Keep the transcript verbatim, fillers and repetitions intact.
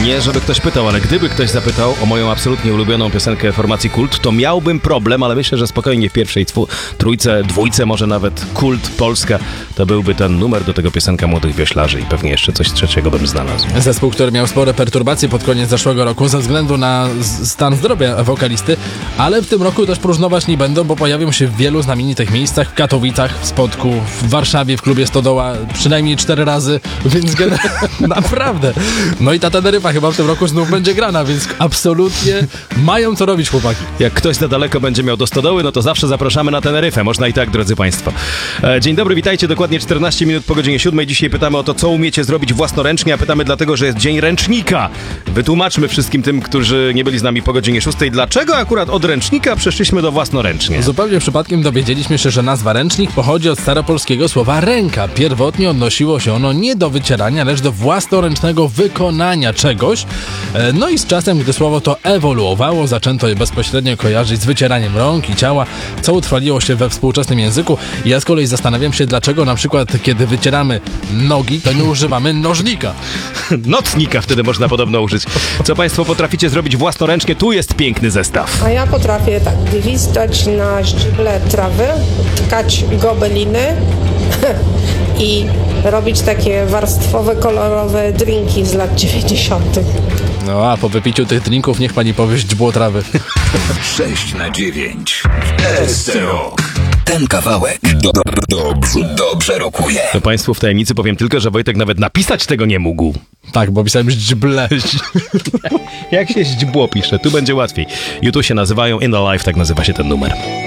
Nie, żeby ktoś pytał, ale gdyby ktoś zapytał o moją absolutnie ulubioną piosenkę formacji Kult, to miałbym problem, ale myślę, że spokojnie w pierwszej twu, trójce, dwójce, może nawet Kult Polska, to byłby ten numer, do tego piosenka Młodych Wioślarzy i pewnie jeszcze coś trzeciego bym znalazł. Zespół, który miał spore perturbacje pod koniec zeszłego roku ze względu na stan zdrowia wokalisty, ale w tym roku też próżnować nie będą, bo pojawią się w wielu znamienitych miejscach, w Katowicach, w Spodku, w Warszawie, w klubie Stodoła, przynajmniej cztery razy, więc naprawdę. No i ta Teneryfa chyba w tym roku znów będzie grana, więc absolutnie mają co robić chłopaki. Jak ktoś za daleko będzie miał do Stodoły, no to zawsze zapraszamy na Teneryfę. Można i tak, drodzy Państwo. E, dzień dobry, witajcie. Dokładnie czternaście minut po godzinie siódmej. Dzisiaj pytamy o to, co umiecie zrobić własnoręcznie, a pytamy dlatego, że jest Dzień Ręcznika. Wytłumaczmy wszystkim tym, którzy nie byli z nami po godzinie szóstej, dlaczego akurat od ręcznika przeszliśmy do własnoręcznie. Zupełnie przypadkiem dowiedzieliśmy się, że nazwa ręcznik pochodzi od staropolskiego słowa ręka. Pierwotnie odnosiło się ono nie do wycierania, lecz do własnoręcznego wykonania czegoś. No i z czasem, gdy słowo to ewoluowało, zaczęto je bezpośrednio kojarzyć z wycieraniem rąk i ciała, co utrwaliło się we współczesnym języku. Ja z kolei zastanawiam się, dlaczego na przykład, kiedy wycieramy nogi, to nie używamy nożnika. Nocnika wtedy można podobno użyć. Co Państwo potraficie zrobić własnoręcznie? Tu jest piękny zestaw. A ja potrafię tak gwizdać na źdźble trawy, tkać gobeliny i robić takie warstwowe, kolorowe drinki z lat dziewięćdziesiątych. No a po wypiciu tych drinków niech pani powie źdźbło trawy. sześć na dziewięć S C Rock. Ten kawałek do, do, dobrze, dobrze rokuje. To Państwu w tajemnicy powiem tylko, że Wojtek nawet napisać tego nie mógł. Tak, bo pisałem źdźble. Jak się źdźbło pisze, tu będzie łatwiej. YouTube się nazywają In The Life, tak nazywa się ten numer.